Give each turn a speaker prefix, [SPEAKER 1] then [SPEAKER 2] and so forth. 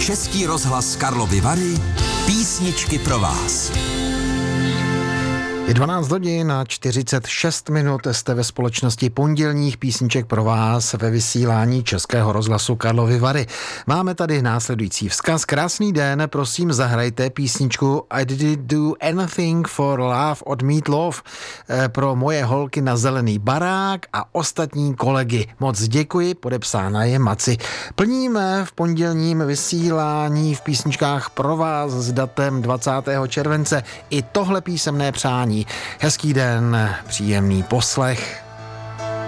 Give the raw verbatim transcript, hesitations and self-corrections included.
[SPEAKER 1] Český rozhlas Karlovy Vary, písničky pro vás.
[SPEAKER 2] Je dvanáct hodin a čtyřicet šest minut, jste ve společnosti pondělních písniček pro vás ve vysílání Českého rozhlasu Karlovy Vary. Máme tady následující vzkaz. Krásný den, prosím zahrajte písničku I Did Do Anything for Love od Meat Loaf pro moje holky na Zelený barák a ostatní kolegy. Moc děkuji, podepsána je Maci. Plníme v pondělním vysílání v písničkách pro vás s datem dvacátého července i tohle písemné přání. Hezký den, příjemný poslech.